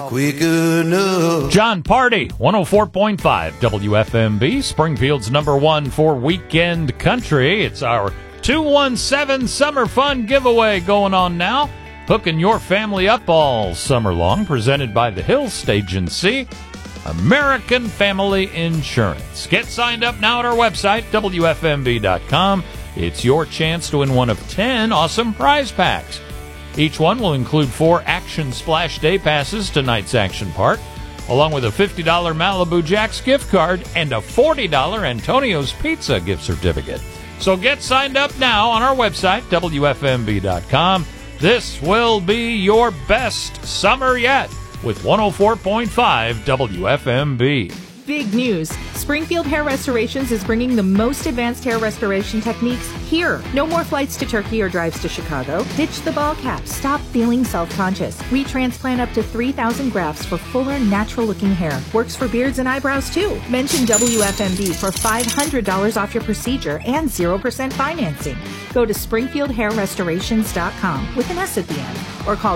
Quick enough. John Party, 104.5 WFMB, Springfield's #1 for weekend country. It's our 217 Summer Fun giveaway going on now. Hooking your family up all summer long, presented by the Hills Agency, American Family Insurance. Get signed up now at our website, WFMB.com. It's your chance to win one of 10 awesome prize packs. Each one will include 4 Action Splash Day passes to Knights Action Park, along with a $50 Malibu Jack's gift card and a $40 Antonio's Pizza gift certificate. So get signed up now on our website, WFMB.com. This will be your best summer yet with 104.5 WFMB. Big news. Springfield Hair Restorations is bringing the most advanced hair restoration techniques here. No more flights to Turkey or drives to Chicago. Ditch the ball cap. Stop feeling self-conscious. We transplant up to 3,000 grafts for fuller, natural-looking hair. Works for beards and eyebrows, too. Mention WFMB for $500 off your procedure and 0% financing. Go to SpringfieldHairRestorations.com with an S at the end, or call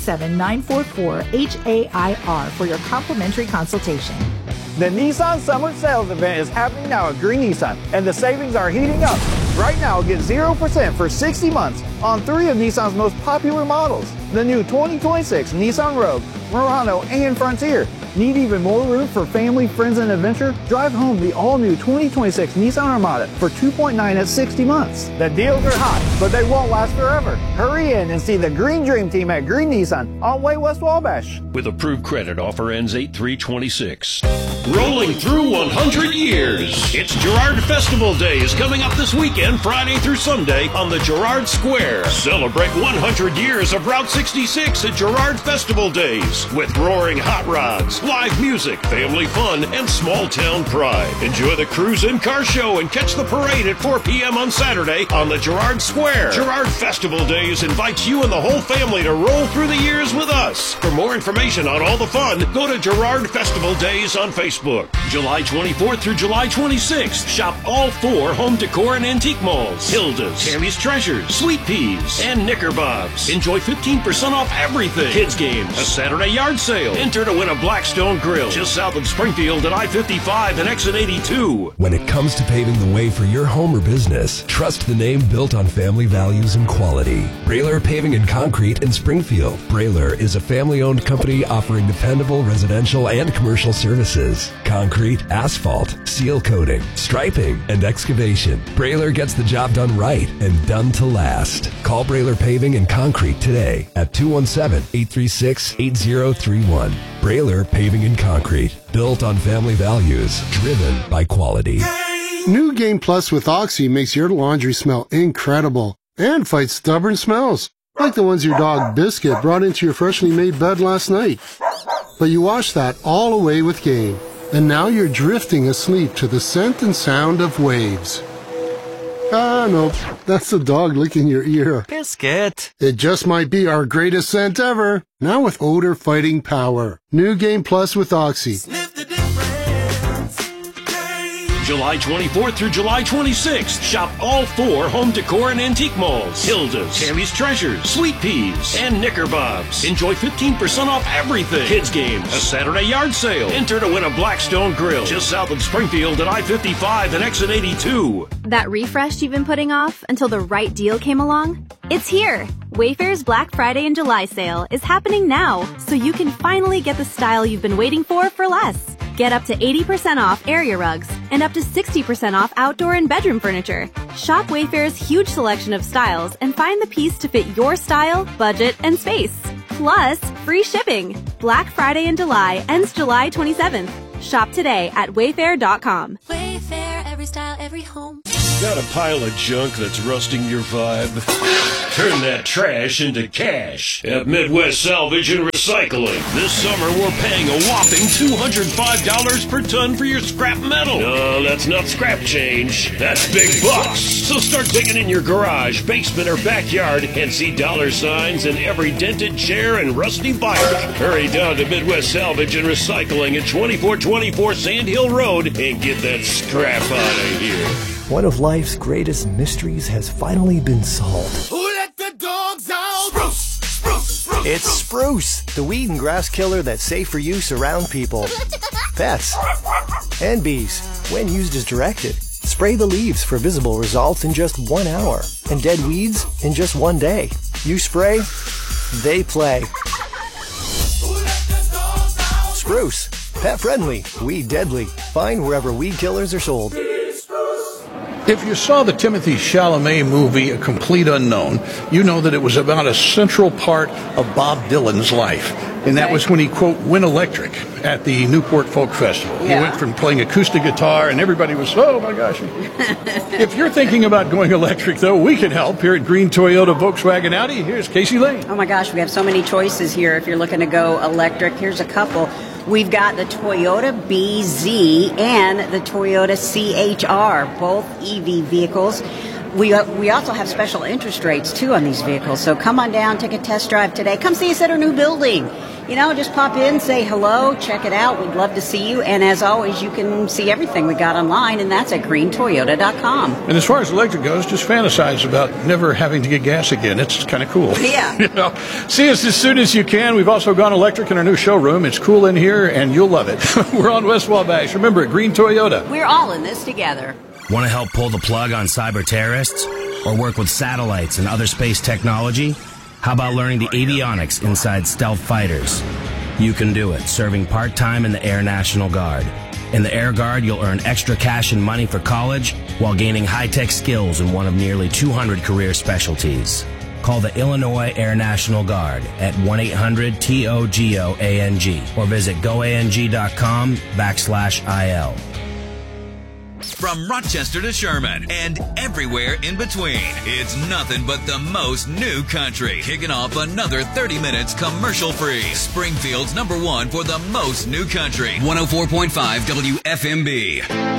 217-944-HAIR for your complimentary consultation. The Nissan Summer Sales Event is happening now at Green Nissan, and the savings are heating up. Right now, get 0% for 60 months on 3 of Nissan's most popular models. The new 2026 Nissan Rogue, Murano, and Frontier. Need even more room for family, friends, and adventure? Drive home the all-new 2026 Nissan Armada for $2.9 at 60 months. The deals are hot, but they won't last forever. Hurry in and see the Green Dream Team at Green Nissan on Way West Wabash. With approved credit, offer ends 8/3/26. Rolling through 100 years. It's Girard Festival Days coming up this weekend, Friday through Sunday on the Girard Square. Celebrate 100 years of Route 66 at Girard Festival Days with roaring hot rods, live music, family fun, and small town pride. Enjoy the cruise and car show and catch the parade at 4 p.m. on Saturday on the Girard Square. Girard Festival Days invites you and the whole family to roll through the years with us. For more information on all the fun, go to Girard Festival Days on Facebook. July 24th through July 26th. Shop all 4 home decor and antique malls. Hilda's, Tammy's Treasures, Sweet Peas, and Knickerbob's. Enjoy 15% off everything. Kids games, a Saturday yard sale. Enter to win a Blackstone Grill just south of Springfield at I-55 and exit 82. When it comes to paving the way for your home or business, trust the name built on family values and quality. Brailer Paving and Concrete in Springfield. Brailer is a family-owned company offering dependable residential and commercial services. Concrete, asphalt, seal coating, striping, and excavation. Brailer gets the job done right and done to last. Call Brailer Paving and Concrete today at 217-836-8031. Brailer Paving and Concrete. Built on family values, driven by quality. New Game Plus with Oxy makes your laundry smell incredible and fights stubborn smells, like the ones your dog Biscuit brought into your freshly made bed last night. But you wash that all away with Game, and now you're drifting asleep to the scent and sound of waves. Ah, nope, that's the dog licking your ear. Biscuit. It just might be our greatest scent ever, now with odor-fighting power. New Game Plus with Oxy. Sniff the difference. July 24th through July 26th. Shop all 4 home decor and antique malls. Hilda's, Tammy's Treasures, Sweet Peas, and Knickerbob's. Enjoy 15% off everything. Kids games, a Saturday yard sale. Enter to win a Blackstone Grill just south of Springfield at I-55 and exit 82. That refresh you've been putting off until the right deal came along? It's here! Wayfair's Black Friday and July sale is happening now, so you can finally get the style you've been waiting for less. Get up to 80% off area rugs and up to 60% off outdoor and bedroom furniture. Shop Wayfair's huge selection of styles and find the piece to fit your style, budget, and space. Plus, free shipping. Black Friday in July ends July 27th. Shop today at wayfair.com. Wayfair, every style, every home. Got a pile of junk that's rusting your vibe? Turn that trash into cash at Midwest Salvage and Recycling. This summer, we're paying a whopping $205 per ton for your scrap metal. No, that's not scrap change. That's big bucks. So start digging in your garage, basement, or backyard and see dollar signs in every dented chair and rusty bike. Hurry down to Midwest Salvage and Recycling at 2424 Sand Hill Road and get that scrap out of here. One of life's greatest mysteries has finally been solved. Who let the dogs out? Spruce, spruce, spruce. It's Spruce, the weed and grass killer that's safe for use around people, pets, and bees when used as directed. Spray the leaves for visible results in just 1 hour and dead weeds in just 1 day. You spray, they play. Spruce, pet friendly, weed deadly. Find wherever weed killers are sold. If you saw the Timothée Chalamet movie, A Complete Unknown, you know that it was about a central part of Bob Dylan's life. And that was when he, quote, went electric at the Newport Folk Festival. Yeah. He went from playing acoustic guitar, and everybody was, oh, my gosh. If you're thinking about going electric, though, we can help here at Green Toyota Volkswagen Audi. Here's Casey Lane. Oh, my gosh, we have so many choices here if you're looking to go electric. Here's a couple. We've got the Toyota BZ and the Toyota CHR, both EV vehicles. We also have special interest rates, too, on these vehicles. So come on down, take a test drive today. Come see us at our new building. You know, just pop in, say hello, check it out. We'd love to see you. And as always, you can see everything we got online, and that's at greentoyota.com. And as far as electric goes, just fantasize about never having to get gas again. It's kind of cool. Yeah. You know, see us as soon as you can. We've also gone electric in our new showroom. It's cool in here, and you'll love it. We're on West Wabash. Remember, Green Toyota. We're all in this together. Want to help pull the plug on cyber terrorists? Or work with satellites and other space technology? How about learning the avionics inside stealth fighters? You can do it, serving part-time in the Air National Guard. In the Air Guard, you'll earn extra cash and money for college while gaining high-tech skills in one of nearly 200 career specialties. Call the Illinois Air National Guard at 1-800-TOGOANG or visit goang.com/IL. From Rochester to Sherman and everywhere in between, it's nothing but the most new country. Kicking off another 30 minutes commercial-free. Springfield's #1 for the most new country. 104.5 WFMB.